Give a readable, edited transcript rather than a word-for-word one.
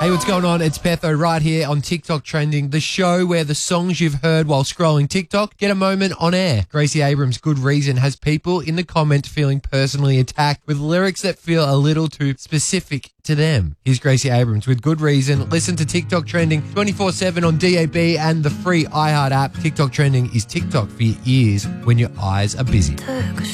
Hey, what's going on? It's Petho right here on TikTok Trending, the show where the songs you've heard while scrolling TikTok get a moment on air. Gracie Abrams' Good Reason has people in the comments feeling personally attacked with lyrics that feel a little too specific to them. Here's Gracie Abrams with Good Reason. Listen to TikTok Trending 24/7 on DAB and the free iHeart app. TikTok Trending is TikTok for your ears when your eyes are busy.